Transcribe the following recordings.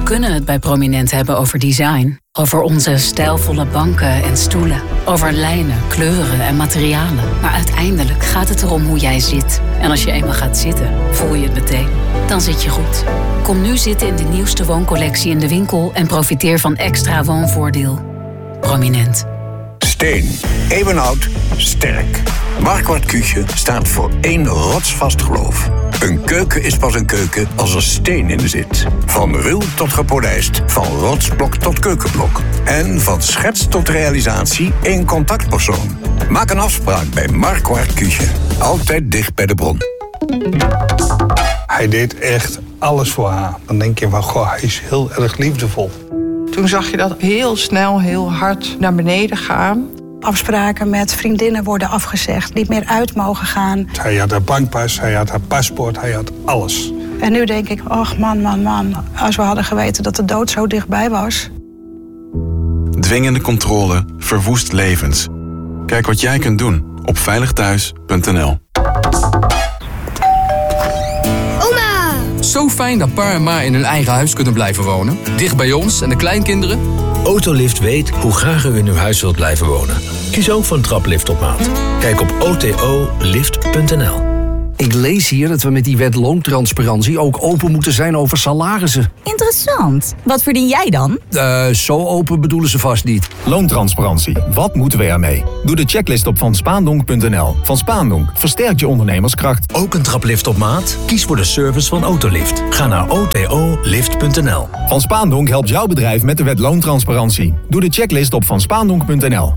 We kunnen het bij Prominent hebben over design. Over onze stijlvolle banken en stoelen. Over lijnen, kleuren en materialen. Maar uiteindelijk gaat het erom hoe jij zit. En als je eenmaal gaat zitten, voel je het meteen. Dan zit je goed. Kom nu zitten in de nieuwste wooncollectie in de winkel en profiteer van extra woonvoordeel. Prominent. Steen. Eeuwenoud. Sterk. Marquardt Küche staat voor één rotsvast geloof. Een keuken is pas een keuken als er steen in zit. Van ruw tot gepolijst. Van rotsblok tot keukenblok. En van schets tot realisatie één contactpersoon. Maak een afspraak bij Marquardt Küche. Altijd dicht bij de bron. Hij deed echt alles voor haar. Dan denk je van, goh, hij is heel erg liefdevol. Toen zag je dat heel snel, heel hard naar beneden gaan. Afspraken met vriendinnen worden afgezegd, niet meer uit mogen gaan. Hij had haar bankpas, hij had haar paspoort, hij had alles. En nu denk ik, ach man, als we hadden geweten dat de dood zo dichtbij was. Dwingende controle verwoest levens. Kijk wat jij kunt doen op veiligthuis.nl. Zo fijn dat pa en ma in hun eigen huis kunnen blijven wonen. Dicht bij ons en de kleinkinderen. Autolift weet hoe graag u in uw huis wilt blijven wonen. Kies ook voor een traplift op maat. Kijk op otolift.nl. Ik lees hier dat we met die wet loontransparantie ook open moeten zijn over salarissen. Interessant. Wat verdien jij dan? Zo open bedoelen ze vast niet. Loontransparantie. Wat moeten we ermee? Doe de checklist op vanspaandonk.nl. Van Spaandonk versterkt je ondernemerskracht. Ook een traplift op maat? Kies voor de service van Autolift. Ga naar otolift.nl. Van Spaandonk helpt jouw bedrijf met de wet loontransparantie. Doe de checklist op vanspaandonk.nl.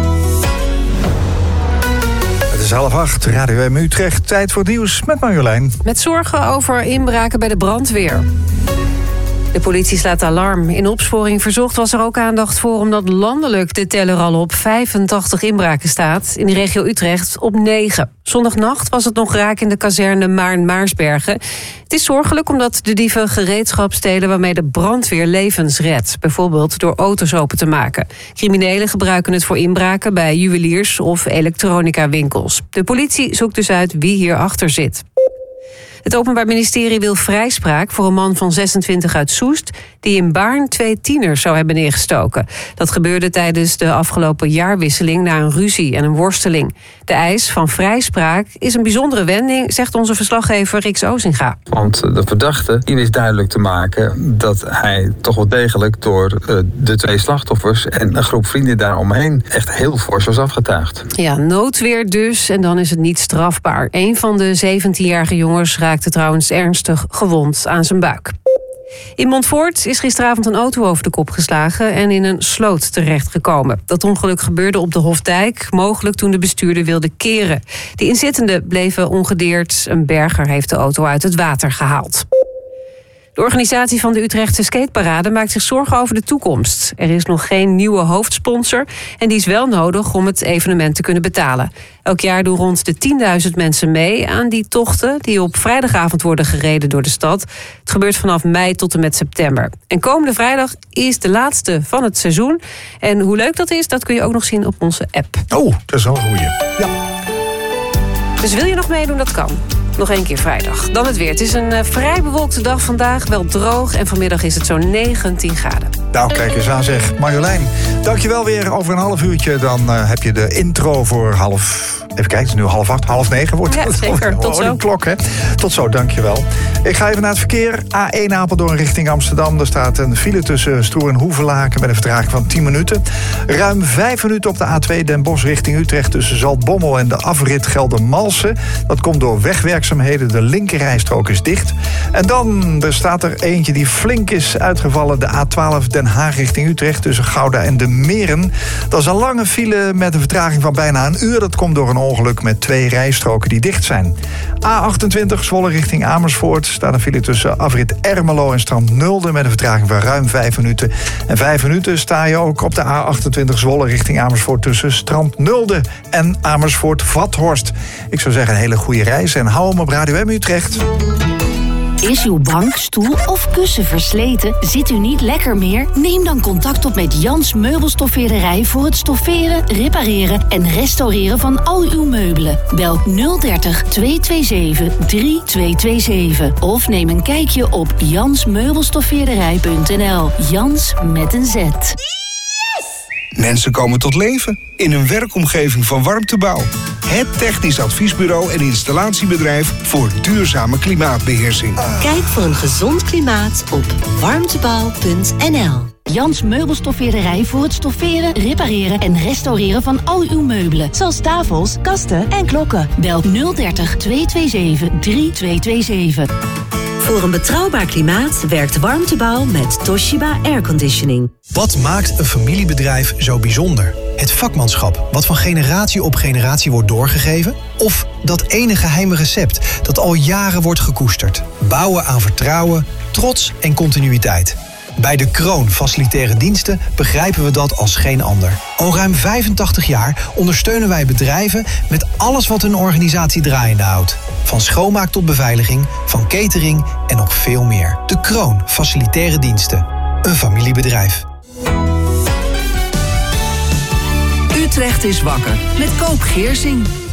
Het is 7:30, Radio M Utrecht. Tijd voor het nieuws met Marjolein. Met zorgen over inbraken bij de brandweer. De politie slaat alarm. In opsporing verzocht was er ook aandacht voor omdat landelijk de teller al op 85 inbraken staat. In de regio Utrecht op 9. Zondagnacht was het nog raak in de kazerne Maarn-Maarsbergen. Het is zorgelijk omdat de dieven gereedschap stelen waarmee de brandweer levens redt. Bijvoorbeeld door auto's open te maken. Criminelen gebruiken het voor inbraken bij juweliers of elektronica-winkels. De politie zoekt dus uit wie hierachter zit. Het Openbaar Ministerie wil vrijspraak voor een man van 26 uit Soest die in Baarn 2 tieners zou hebben neergestoken. Dat gebeurde tijdens de afgelopen jaarwisseling na een ruzie en een worsteling. De eis van vrijspraak is een bijzondere wending, zegt onze verslaggever Rix Ozinga. Want de verdachte is duidelijk te maken dat hij toch wel degelijk door de 2 slachtoffers en een groep vrienden daaromheen echt heel fors was afgetuigd. Ja, noodweer dus en dan is het niet strafbaar. Een van de 17-jarige jongens raakte trouwens ernstig gewond aan zijn buik. In Montfoort is gisteravond een auto over de kop geslagen en in een sloot terechtgekomen. Dat ongeluk gebeurde op de Hofdijk, mogelijk toen de bestuurder wilde keren. De inzittenden bleven ongedeerd. Een berger heeft de auto uit het water gehaald. De organisatie van de Utrechtse skateparade maakt zich zorgen over de toekomst. Er is nog geen nieuwe hoofdsponsor en die is wel nodig om het evenement te kunnen betalen. Elk jaar doen rond de 10.000 mensen mee aan die tochten die op vrijdagavond worden gereden door de stad. Het gebeurt vanaf mei tot en met september. En komende vrijdag is de laatste van het seizoen. En hoe leuk dat is, dat kun je ook nog zien op onze app. Oh, dat is wel een goeie. Ja. Dus wil je nog meedoen, dat kan. Nog 1 keer vrijdag. Dan het weer. Het is een vrij bewolkte dag vandaag. Wel droog en vanmiddag is het zo'n 19 graden. Nou, kijk eens aan zeg. Marjolein, dankjewel weer. Over een half uurtje dan heb je de intro voor even kijken, het is nu 7:30, 8:30 wordt het. Ja, zeker. Tot zo. De klok, hè. Tot zo, dankjewel. Ik ga even naar het verkeer. A1 Apeldoorn richting Amsterdam. Er staat een file tussen Stroe en Hoevelaken met een vertraging van 10 minuten. Ruim 5 minuten op de A2 Den Bosch richting Utrecht tussen Zaltbommel en de afrit Geldermalsen. Dat komt door wegwerkzaamheden. De linkerrijstrook is dicht. En dan er staat er eentje die flink is uitgevallen. De A12 Den Haag richting Utrecht tussen Gouda en de Meren. Dat is een lange file met een vertraging van bijna een uur. Dat komt door een ongeluk met 2 rijstroken die dicht zijn. A28 Zwolle richting Amersfoort staat een file tussen afrit Ermelo en Strand Nulde met een vertraging van ruim 5 minuten. En 5 minuten sta je ook op de A28 Zwolle richting Amersfoort tussen Strand Nulde en Amersfoort Vathorst. Ik zou zeggen een hele goede reis en hou hem op Radio M Utrecht. Is uw bank, stoel of kussen versleten? Zit u niet lekker meer? Neem dan contact op met Jans Meubelstoffeerderij voor het stofferen, repareren en restaureren van al uw meubelen. Bel 030 227 3227 of neem een kijkje op jansmeubelstoffeerderij.nl. Jans met een Z. Mensen komen tot leven in een werkomgeving van Warmtebouw. Het technisch adviesbureau en installatiebedrijf voor duurzame klimaatbeheersing. Kijk voor een gezond klimaat op warmtebouw.nl. Jans Meubelstoffeerderij voor het stofferen, repareren en restaureren van al uw meubelen. Zoals tafels, kasten en klokken. Bel 030 227 3227. Voor een betrouwbaar klimaat werkt Warmtebouw met Toshiba Airconditioning. Wat maakt een familiebedrijf zo bijzonder? Het vakmanschap, wat van generatie op generatie wordt doorgegeven? Of dat ene geheime recept dat al jaren wordt gekoesterd? Bouwen aan vertrouwen, trots en continuïteit. Bij De Kroon Facilitaire Diensten begrijpen we dat als geen ander. Al ruim 85 jaar ondersteunen wij bedrijven met alles wat hun organisatie draaiende houdt. Van schoonmaak tot beveiliging, van catering en nog veel meer. De Kroon Facilitaire Diensten. Een familiebedrijf. Utrecht is wakker met Koop Geersing.